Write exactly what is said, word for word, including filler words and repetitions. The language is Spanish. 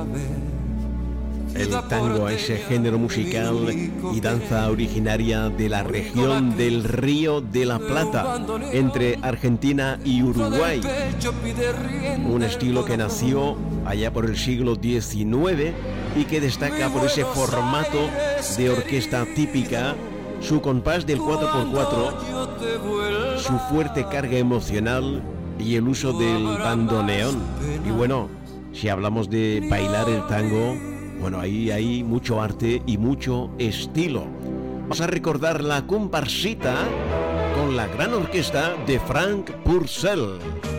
El tango, ese género musical y danza originaria de la región del Río de la Plata, entre Argentina y Uruguay. Un estilo que nació allá por el siglo diecinueve y que destaca por ese formato de orquesta típica, su compás del cuatro por cuatro, su fuerte carga emocional y el uso del bandoneón. Y bueno, si hablamos de bailar el tango, bueno, ahí hay mucho arte y mucho estilo. Vamos a recordar la comparsita con la gran orquesta de Frank Purcell.